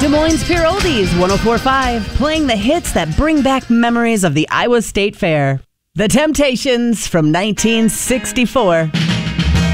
Des Moines Pure Oldies 104.5, playing the hits that bring back memories of the Iowa State Fair. The Temptations from 1964.